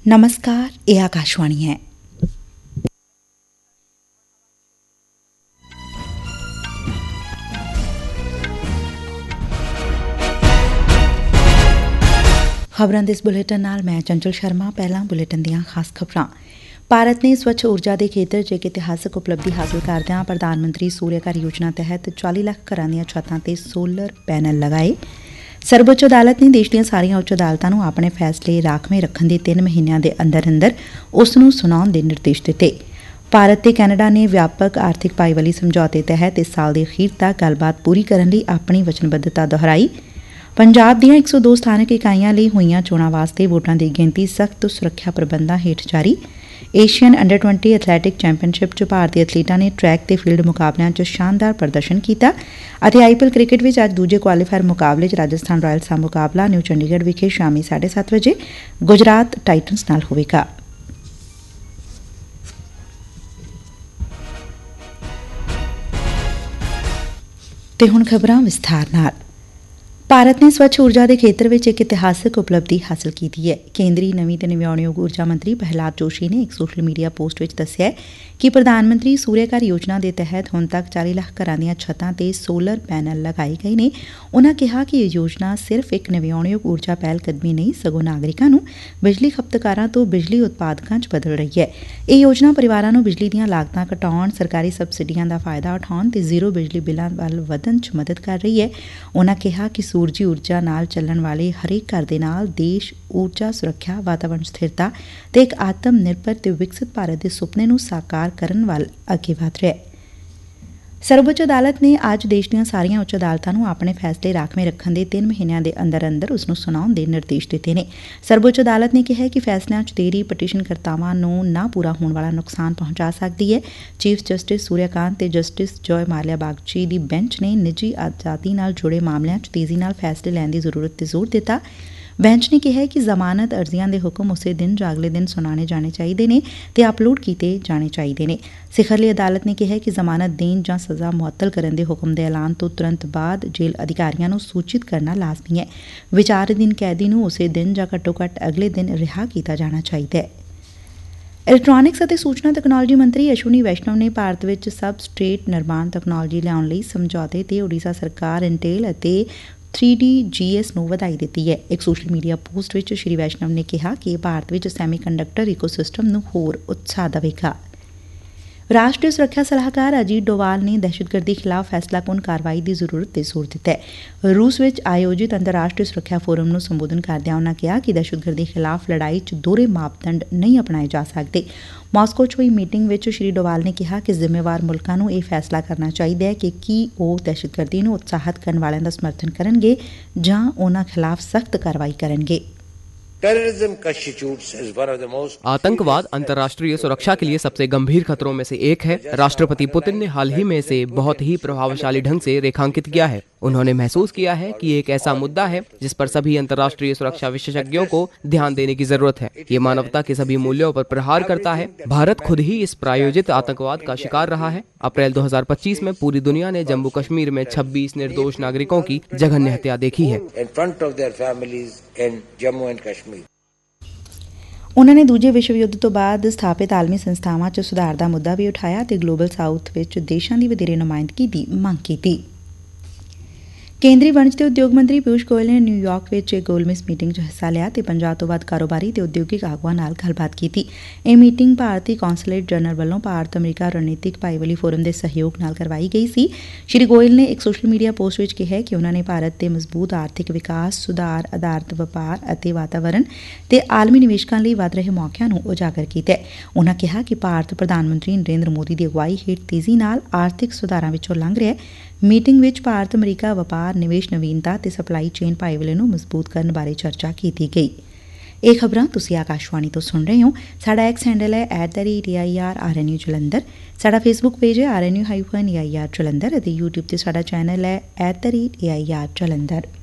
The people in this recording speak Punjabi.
नमस्कार, ये आकाशवाणी है। ਖਬਰਾਂ ਦੇ ਇਸ ਬੁਲੇਟਿਨ ਨਾਲ ਮੈਂ ਚੰਚਲ ਸ਼ਰਮਾ। ਪਹਿਲਾਂ ਬੁਲੇਟਿਨ ਦੀਆਂ ਖਾਸ ਖਬਰਾਂ। ਭਾਰਤ ਨੇ ਸਵੱਛ ਊਰਜਾ ਦੇ ਖੇਤਰ 'ਚ ਇੱਕ ਇਤਿਹਾਸਕ ਉਪਲਬਧੀ ਹਾਸਲ ਕਰਦਿਆਂ ਪ੍ਰਧਾਨ ਮੰਤਰੀ ਸੂਰਿਆ ਘਰ ਯੋਜਨਾ ਤਹਿਤ 40 ਲੱਖ ਘਰਾਂ ਦੀਆਂ ਛੱਤਾਂ ਤੇ ਸੋਲਰ ਪੈਨਲ ਲਗਾਏ। ਸਰਵਉੱਚ ਅਦਾਲਤ ਨੇ ਦੇਸ਼ ਦੀਆਂ ਸਾਰੀਆਂ ਉੱਚ ਅਦਾਲਤਾਂ ਨੂੰ ਆਪਣੇ ਫੈਸਲੇ ਰਾਖਵੇਂ ਰੱਖਣ ਦੇ 3 ਮਹੀਨਿਆਂ ਦੇ ਅੰਦਰ ਅੰਦਰ ਉਸ ਨੂੰ ਸੁਣਾਉਣ ਦੇ ਨਿਰਦੇਸ਼ ਦਿੱਤੇ। ਭਾਰਤ ਤੇ ਕੈਨੇਡਾ ਨੇ ਵਿਆਪਕ ਆਰਥਿਕ ਭਾਈਵਾਲੀ ਸਮਝੌਤੇ ਤਹਿਤ ਇਸ ਸਾਲ ਦੇ ਅਖੀਰ ਤੱਕ ਗੱਲਬਾਤ ਪੂਰੀ ਕਰਨ ਲਈ ਆਪਣੀ ਵਚਨਬੱਧਤਾ ਦੁਹਰਾਈ। ਪੰਜਾਬ ਦੀਆਂ 102 ਸਥਾਨਕ ਇਕਾਈਆਂ ਲਈ ਹੋਈਆਂ ਚੋਣਾਂ ਵਾਸਤੇ ਵੋਟਾਂ ਦੀ ਗਿਣਤੀ ਸਖ਼ਤ ਸੁਰੱਖਿਆ ਪ੍ਰਬੰਧਾਂ ਹੇਠ ਜਾਰੀ। ਏਸ਼ੀਅਨ ਅੰਡਰ 20 ਐਥਲੈਟਿਕ ਚੈਂਪੀਅਨਸ਼ਿਪ 'ਚ ਭਾਰਤੀ ਐਥਲੀਟਾਂ ਨੇ ਟਰੈਕ ਤੇ ਫੀਲਡ ਮੁਕਾਬਲਿਆਂ 'ਚ ਸ਼ਾਨਦਾਰ ਪ੍ਰਦਰਸ਼ਨ ਕੀਤਾ ਅਤੇ IPL ਕ੍ਰਿਕਟ ਵਿੱਚ ਅੱਜ ਦੂਜੇ ਕੁਆਲੀਫਾਇਰ ਮੁਕਾਬਲੇ 'ਚ ਰਾਜਸਥਾਨ ਰਾਇਲਸ ਦਾ ਮੁਕਾਬਲਾ ਨਿਊ ਚੰਡੀਗੜ੍ਹ ਵਿਖੇ ਸ਼ਾਮੀ 7:30 ਵਜੇ ਗੁਜਰਾਤ ਟਾਈਟਨਸ ਨਾਲ ਹੋਵੇਗਾ। ਤੇ ਹੁਣ ਖਬਰਾਂ ਵਿਸਥਾਰ ਨਾਲ। ਭਾਰਤ ਨੇ ਸਵੱਛ ਊਰਜਾ ਦੇ ਖੇਤਰ ਵਿੱਚ ਇੱਕ ਇਤਿਹਾਸਕ ਉਪਲਬਧੀ ਹਾਸਲ ਕੀਤੀ ਹੈ। ਕੇਂਦਰੀ ਨਵੀਂ ਤੇ ਨਵਿਆਉਣਯੋਗ ਊਰਜਾ ਮੰਤਰੀ ਪ੍ਰਹਿਲਾਦ ਜੋਸ਼ੀ ਨੇ ਇੱਕ ਸੋਸ਼ਲ ਮੀਡੀਆ ਪੋਸਟ ਵਿੱਚ ਦੱਸਿਆ ਕਿ ਪ੍ਰਧਾਨ ਮੰਤਰੀ ਸੂਰਿਆ ਘਰ ਯੋਜਨਾ ਦੇ ਤਹਿਤ ਹੁਣ ਤੱਕ 40 ਲੱਖ ਘਰਾਂ ਦੀਆਂ ਛੱਤਾਂ ਤੇ ਸੋਲਰ ਪੈਨਲ ਲਗਾਏ ਗਏ ਨੇ। ਉਨ੍ਹਾਂ ਕਿਹਾ ਕਿ ਇਹ ਯੋਜਨਾ ਸਿਰਫ ਇੱਕ ਨਵਿਆਉਣਯੋਗ ਊਰਜਾ ਪਹਿਲ ਕਦਮੀ ਨਹੀਂ, ਸਗੋਂ ਨਾਗਰਿਕਾਂ ਨੂੰ ਬਿਜਲੀ ਖਪਤਕਾਰਾਂ ਤੋਂ ਬਿਜਲੀ ਉਤਪਾਦਕਾਂ 'ਚ ਬਦਲ ਰਹੀ ਹੈ। ਇਹ ਯੋਜਨਾ ਪਰਿਵਾਰਾਂ ਨੂੰ ਬਿਜਲੀ ਦੀਆਂ ਲਾਗਤਾਂ ਘਟਾਉਣ, ਸਰਕਾਰੀ ਸਬਸਿਡੀਆਂ ਦਾ ਫਾਇਦਾ ਉਠਾਉਣ ਤੇ ਜ਼ੀਰੋ ਬਿਜਲੀ ਬਿੱਲਾਂ ਵੱਲ ਵਧਣ 'ਚ ਮਦਦ ਕਰ ਰਹੀ ਹੈ। ਉਨ੍ਹਾਂ ਕਿਹਾ ਕਿ ਸੂਰਜੀ ਊਰਜਾ ਨਾਲ ਚੱਲਣ ਵਾਲੇ ਹਰੇਕ ਘਰ ਦੇ ਨਾਲ ਦੇਸ਼ ਊਰਜਾ ਸੁਰੱਖਿਆ, ਵਾਤਾਵਰਣ ਸਥਿਰਤਾ ਤੇ ਇੱਕ ਆਤਮ ਨਿਰਭਰ ਤੇ ਵਿਕਸਿਤ ਭਾਰਤ ਦੇ ਸੁਪਨੇ ਨੂੰ ਸਾਕਾਰ ਕਰਨ ਵੱਲ ਅੱਗੇ ਵਧ ਰਿਹਾ ਹੈ। ਸਰਵਉੱਚ ਅਦਾਲਤ ਨੇ ਅੱਜ ਦੇਸ਼ ਦੀਆਂ ਸਾਰੀਆਂ ਉੱਚ ਅਦਾਲਤਾਂ ਨੂੰ ਆਪਣੇ ਫੈਸਲੇ ਰਾਖਵੇਂ ਰੱਖਣ ਦੇ 3 ਮਹੀਨਿਆਂ ਦੇ ਅੰਦਰ ਅੰਦਰ ਉਸ ਨੂੰ ਸੁਣਾਉਣ ਦੇ ਨਿਰਦੇਸ਼ ਦਿੱਤੇ ਨੇ। ਸਰਵਉੱਚ ਅਦਾਲਤ ਨੇ ਕਿਹਾ ਕਿ ਫੈਸਲਿਆਂ 'ਚ ਦੇਰੀ ਪਟੀਸ਼ਨ ਕਰਤਾਵਾਂ ਨੂੰ ਨਾ ਪੂਰਾ ਹੋਣ ਵਾਲਾ ਨੁਕਸਾਨ ਪਹੁੰਚਾ ਸਕਦੀ ਹੈ। ਚੀਫ ਜਸਟਿਸ ਸੂਰਿਆਕਾਂਤ ਤੇ ਜਸਟਿਸ ਜੋਏ ਮਾਲਿਆ ਬਾਗਚੀ ਦੀ ਬੈਂਚ ਨੇ ਨਿੱਜੀ ਆਜ਼ਾਦੀ ਨਾਲ ਜੁੜੇ ਮਾਮਲਿਆਂ 'ਚ ਤੇਜ਼ੀ ਨਾਲ ਫੈਸਲੇ ਲੈਣ ਦੀ ਜ਼ਰੂਰਤ ਤੇ ਜ਼ੋਰ ਦਿੱਤਾ। ਬੈਂਚ ਨੇ ਕਿਹਾ ਕਿ ਜ਼ਮਾਨਤ ਅਰਜ਼ੀਆਂ ਦੇ ਹੁਕਮ ਉਸੇ ਦਿਨ ਜਾਂ ਅਗਲੇ ਦਿਨ ਸੁਣਾਣੇ ਜਾਣੇ ਚਾਹੀਦੇ ਨੇ ਤੇ ਅਪਲੋਡ ਕੀਤੇ ਜਾਣੇ ਚਾਹੀਦੇ ਨੇ। ਸਿਖਰਲੀ ਅਦਾਲਤ ਨੇ ਕਿਹਾ ਕਿ ਜ਼ਮਾਨਤ ਦੇਣ ਜਾਂ ਸਜ਼ਾ ਮੁਅੱਤਲ ਕਰਨ ਦੇ ਹੁਕਮ ਦੇ ਐਲਾਨ ਤੋਂ ਤੁਰੰਤ ਬਾਅਦ ਜੇਲ੍ਹ ਅਧਿਕਾਰੀਆਂ ਨੂੰ ਸੂਚਿਤ ਕਰਨਾ ਲਾਜ਼ਮੀ ਹੈ। ਵਿਚਾਰਾਧੀਨ ਕੈਦੀ ਨੂੰ ਉਸੇ ਦਿਨ ਜਾਂ ਘੱਟੋ ਘੱਟ ਅਗਲੇ ਦਿਨ ਰਿਹਾ ਕੀਤਾ ਜਾਣਾ ਚਾਹੀਦਾ ਹੈ। ਇਲੈਕਟ੍ਰਾਨਿਕਸ ਅਤੇ ਸੂਚਨਾ ਤਕਨਾਲੋਜੀ ਮੰਤਰੀ ਅਸ਼ਵਨੀ ਵੈਸ਼ਨਵ ਨੇ ਭਾਰਤ ਵਿੱਚ ਸਬਸਟਰੇਟ ਨਿਰਮਾਣ ਤਕਨਾਲੋਜੀ ਲਿਆਉਣ ਲਈ ਸਮਝੌਤੇ ਤੇ ਓਡੀਸ਼ਾ ਸਰਕਾਰ, ਇੰਟੇਲ ਅਤੇ 3DGS ਨੂੰ ਵਧਾਈ ਦਿੱਤੀ ਹੈ। ਇੱਕ ਸੋਸ਼ਲ ਮੀਡੀਆ ਪੋਸਟ ਵਿੱਚ ਸ਼੍ਰੀ ਵੈਸ਼ਨਵ ਨੇ ਕਿਹਾ ਕਿ ਇਹ ਭਾਰਤ ਵਿੱਚ ਸੈਮੀਕੰਡਕਟਰ ਇਕੋਸਿਸਟਮ ਨੂੰ ਹੋਰ ਉਤਸ਼ਾਹ ਦੇਵੇਗਾ। ਰਾਸ਼ਟਰੀ ਸੁਰੱਖਿਆ ਸਲਾਹਕਾਰ ਅਜੀਤ ਡੋਵਾਲ ਨੇ ਦਹਿਸ਼ਤਗਰਦੀ ਖਿਲਾਫ਼ ਫੈਸਲਾਕੁੰਨ ਕਾਰਵਾਈ ਦੀ ਜ਼ਰੂਰਤ ਤੇ ਜ਼ੋਰ ਦਿੱਤਾ ਹੈ। ਰੂਸ ਵਿੱਚ ਆਯੋਜਿਤ ਅੰਤਰਰਾਸ਼ਟਰੀ ਸੁਰੱਖਿਆ ਫੋਰਮ ਨੂੰ ਸੰਬੋਧਨ ਕਰਦਿਆਂ ਉਨ੍ਹਾਂ ਕਿਹਾ ਕਿ ਦਹਿਸ਼ਤਗਰਦੀ ਖਿਲਾਫ਼ ਲੜਾਈ 'ਚ ਦੋਹਰੇ ਮਾਪਦੰਡ ਨਹੀਂ ਅਪਣਾਏ ਜਾ ਸਕਦੇ। ਮਾਸਕੋ 'ਚ ਹੋਈ ਮੀਟਿੰਗ ਵਿੱਚ ਸ਼੍ਰੀ ਡੋਵਾਲ ਨੇ ਕਿਹਾ ਕਿ ਜ਼ਿੰਮੇਵਾਰ ਮੁਲਕਾਂ ਨੂੰ ਇਹ ਫੈਸਲਾ ਕਰਨਾ ਚਾਹੀਦਾ ਹੈ ਕਿ ਕੀ ਉਹ ਦਹਿਸ਼ਤਗਰਦੀ ਨੂੰ ਉਤਸ਼ਾਹਿਤ ਕਰਨ ਵਾਲਿਆਂ ਦਾ ਸਮਰਥਨ ਕਰਨਗੇ ਜਾਂ ਉਨ੍ਹਾਂ ਖਿਲਾਫ਼ ਸਖਤ ਕਾਰਵਾਈ ਕਰਨਗੇ। आतंकवाद अंतर्राष्ट्रीय सुरक्षा के लिए सबसे गंभीर खतरों में से एक है। राष्ट्रपति पुतिन ने हाल ही में इसे बहुत ही प्रभावशाली ढंग से रेखांकित किया है। उन्होंने महसूस किया है कि ये एक ऐसा मुद्दा है जिस पर सभी अंतर्राष्ट्रीय सुरक्षा विशेषज्ञों को ध्यान देने की जरूरत है। ये मानवता के सभी मूल्यों पर प्रहार करता है। भारत खुद ही इस प्रायोजित आतंकवाद का शिकार रहा है। अप्रैल 2025 में पूरी दुनिया ने जम्मू कश्मीर में 26 निर्दोष नागरिकों की जघन्य हत्या देखी है। ਉਨ੍ਹਾਂ ਨੇ ਦੂਜੇ ਵਿਸ਼ਵ ਯੁੱਧ ਤੋਂ ਬਾਅਦ ਸਥਾਪਿਤ ਆਲਮੀ ਸੰਸਥਾਵਾਂ 'ਚ ਸੁਧਾਰ ਦਾ ਮੁੱਦਾ ਵੀ ਉਠਾਇਆ ਤੇ ਗਲੋਬਲ ਸਾਊਥ ਵਿੱਚ ਦੇਸ਼ਾਂ ਦੀ ਵਧੇਰੇ ਨੁਮਾਇੰਦਗੀ ਦੀ ਮੰਗ ਕੀਤੀ। ਕੇਂਦਰੀ ਵਣਜ ਤੇ ਉਦਯੋਗ ਮੰਤਰੀ ਪਿਊਸ਼ ਗੋਇਲ ਨੇ ਨਿਊਯਾਰਕ ਵਿੱਚ ਇੱਕ ਗੋਲਮੇਜ਼ ਮੀਟਿੰਗ 'ਚ ਹਿੱਸਾ ਲਿਆ ਤੇ 50 ਤੋਂ ਵੱਧ ਕਾਰੋਬਾਰੀ ਤੇ ਉਦਯੋਗਿਕ ਆਗੂਆਂ ਨਾਲ ਗੱਲਬਾਤ ਕੀਤੀ। ਇਹ ਮੀਟਿੰਗ ਭਾਰਤੀ ਕੌਂਸਲੇਟ ਜਨਰਲ ਵੱਲੋਂ ਭਾਰਤ ਅਮਰੀਕਾ ਰਣਨੀਤਿਕ ਭਾਈਵਾਲੀ ਫੋਰਮ ਦੇ ਸਹਿਯੋਗ ਨਾਲ ਕਰਵਾਈ ਗਈ ਸੀ। ਸ਼੍ਰੀ ਗੋਇਲ ਨੇ ਇੱਕ ਸੋਸ਼ਲ ਮੀਡੀਆ ਪੋਸਟ ਵਿੱਚ ਕਿਹਾ ਕਿ ਉਨ੍ਹਾਂ ਨੇ ਭਾਰਤ ਦੇ ਮਜ਼ਬੂਤ ਆਰਥਿਕ ਵਿਕਾਸ, ਸੁਧਾਰ, ਆਧਾਰਿਤ ਵਪਾਰ ਅਤੇ ਵਾਤਾਵਰਣ ਤੇ ਆਲਮੀ ਨਿਵੇਸ਼ਕਾਂ ਲਈ ਵਧ ਰਹੇ ਮੌਕਿਆਂ ਨੂੰ ਉਜਾਗਰ ਕੀਤਾ। ਉਨ੍ਹਾਂ ਕਿਹਾ ਕਿ ਭਾਰਤ ਪ੍ਰਧਾਨ ਮੰਤਰੀ ਨਰਿੰਦਰ ਮੋਦੀ ਦੀ ਅਗਵਾਈ ਹੇਠ ਤੇਜ਼ੀ ਨਾਲ ਆਰਥਿਕ ਸੁਧਾਰਾਂ ਵਿੱਚੋਂ ਲੰਘ ਰਿਹਾ। ਮੀਟਿੰਗ ਵਿੱਚ ਭਾਰਤ ਅਮਰੀਕਾ ਵਪਾਰ, ਨਿਵੇਸ਼, ਨਵੀਨਤਾ ਤੇ ਸਪਲਾਈ ਚੇਨ ਭਾਈਵਾਲੀ ਨੂੰ ਮਜ਼ਬੂਤ ਕਰਨ ਬਾਰੇ ਚਰਚਾ ਕੀਤੀ ਗਈ। ਇਹ ਖਬਰਾਂ ਤੁਸੀਂ ਆਕਾਸ਼ਵਾਣੀ ਤੋਂ ਸੁਣ ਰਹੇ ਹੋ। ਸਾਡਾ ਐਕਸ ਹੈਂਡਲ ਹੈ @AIRRNU ਜਲੰਧਰ। ਸਾਡਾ ਫੇਸਬੁੱਕ ਪੇਜ ਹੈ RNU-AIR ਜਲੰਧਰ ਅਤੇ YouTube ਤੇ ਸਾਡਾ ਚੈਨਲ ਹੈ @AIR ਜਲੰਧਰ।